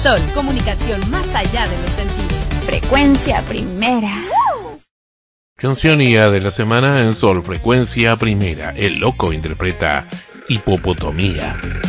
Sol, comunicación más allá de los sentidos. Frecuencia Primera. Canción IA de la semana en Sol Frecuencia Primera. El Loco interpreta Hipopotomía.